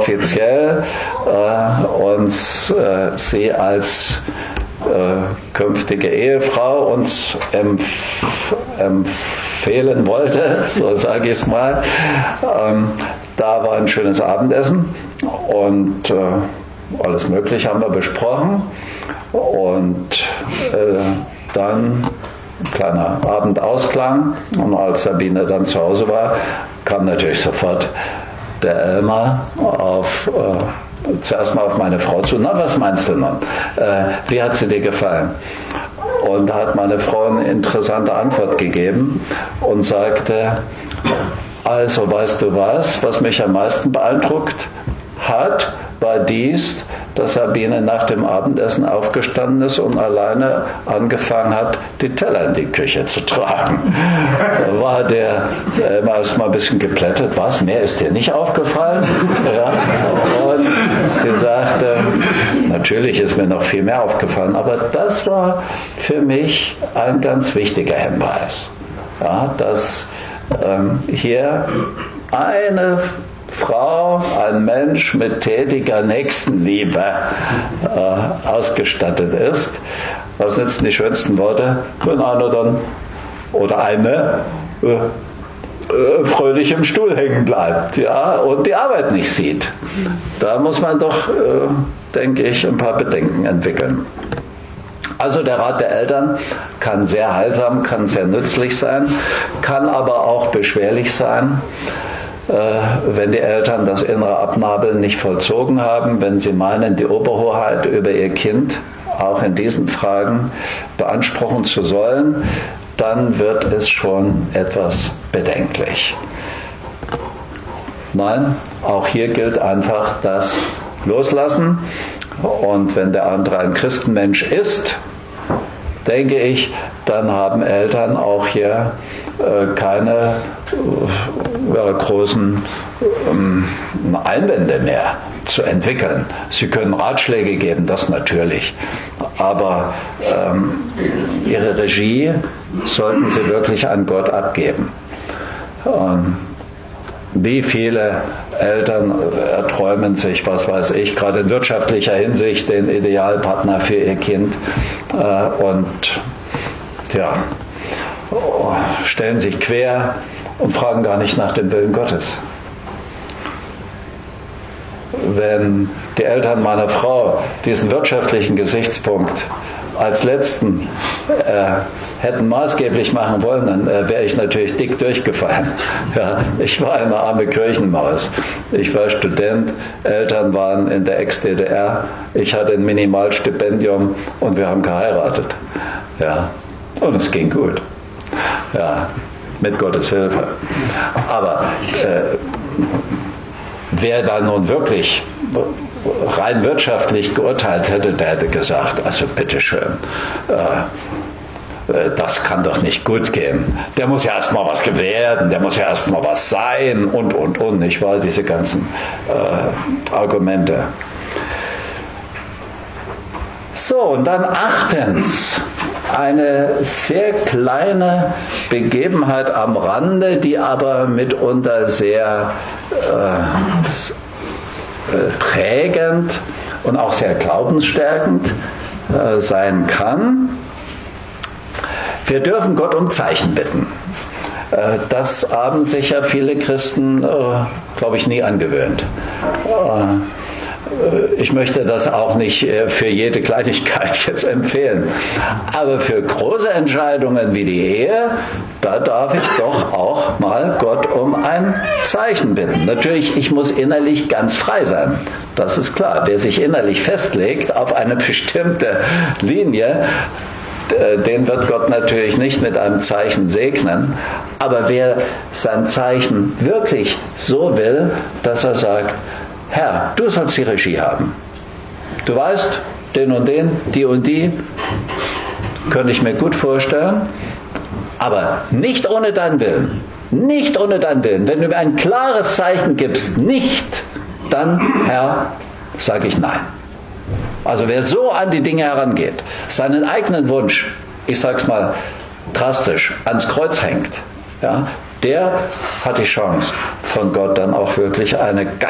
offiziell uns sie als künftige Ehefrau uns empfehlen wollte, so sage ich es mal. Da war ein schönes Abendessen und alles Mögliche haben wir besprochen und dann ein kleiner Abendausklang und als Sabine dann zu Hause war, kam natürlich sofort der Elmar zuerst mal auf meine Frau zu. Na, was meinst du nun? Wie hat sie dir gefallen? Und da hat meine Frau eine interessante Antwort gegeben und sagte, also weißt du was mich am meisten beeindruckt hat, war dies, dass Sabine nach dem Abendessen aufgestanden ist und alleine angefangen hat, die Teller in die Küche zu tragen. Da war der immer erst mal ein bisschen geplättet. Was, mehr ist dir nicht aufgefallen? Ja. Und sie sagte, natürlich ist mir noch viel mehr aufgefallen, aber das war für mich ein ganz wichtiger Hinweis, ja, dass hier eine Frau, ein Mensch mit tätiger Nächstenliebe ausgestattet ist. Was nützen die schönsten Worte, wenn einer dann oder eine fröhlich im Stuhl hängen bleibt, ja, und die Arbeit nicht sieht. Da muss man doch, denke ich, ein paar Bedenken entwickeln. Also der Rat der Eltern kann sehr heilsam, kann sehr nützlich sein, kann aber auch beschwerlich sein, wenn die Eltern das innere Abnabeln nicht vollzogen haben, wenn sie meinen, die Oberhoheit über ihr Kind auch in diesen Fragen beanspruchen zu sollen, dann wird es schon etwas bedenklich. Nein, auch hier gilt einfach das Loslassen. Und wenn der andere ein Christenmensch ist, denke ich, dann haben Eltern auch hier keine großen Einwände mehr zu entwickeln. Sie können Ratschläge geben, das natürlich, aber ihre Regie sollten sie wirklich an Gott abgeben. Wie viele Eltern erträumen sich, was weiß ich, gerade in wirtschaftlicher Hinsicht den Idealpartner für ihr Kind und stellen sich quer und fragen gar nicht nach dem Willen Gottes. Wenn die Eltern meiner Frau diesen wirtschaftlichen Gesichtspunkt als letzten hätten maßgeblich machen wollen, dann wäre ich natürlich dick durchgefallen. Ja, ich war eine arme Kirchenmaus. Ich war Student, Eltern waren in der Ex-DDR, ich hatte ein Minimalstipendium und wir haben geheiratet. Ja, und es ging gut. Ja, mit Gottes Hilfe. Aber wer da nun wirklich rein wirtschaftlich geurteilt hätte, der hätte gesagt, also bitteschön, das kann doch nicht gut gehen. Der muss ja erst mal was werden, der muss ja erst mal was sein und, nicht wahr? Diese ganzen Argumente. So, und dann achtens, eine sehr kleine Begebenheit am Rande, die aber mitunter sehr prägend und auch sehr glaubensstärkend sein kann. Wir dürfen Gott um Zeichen bitten. Das haben sich ja viele Christen, glaube ich, nie angewöhnt. Ich möchte das auch nicht für jede Kleinigkeit jetzt empfehlen. Aber für große Entscheidungen wie die Ehe, da darf ich doch auch mal Gott um ein Zeichen bitten. Natürlich, ich muss innerlich ganz frei sein. Das ist klar. Wer sich innerlich festlegt auf eine bestimmte Linie, den wird Gott natürlich nicht mit einem Zeichen segnen. Aber wer sein Zeichen wirklich so will, dass er sagt, Herr, du sollst die Regie haben. Du weißt, den und den, die und die, könnte ich mir gut vorstellen, aber nicht ohne deinen Willen. Nicht ohne deinen Willen. Wenn du mir ein klares Zeichen gibst, nicht, dann, Herr, sage ich nein. Also wer so an die Dinge herangeht, seinen eigenen Wunsch, ich sag's mal drastisch, ans Kreuz hängt, ja, der hat die Chance, von Gott dann auch wirklich eine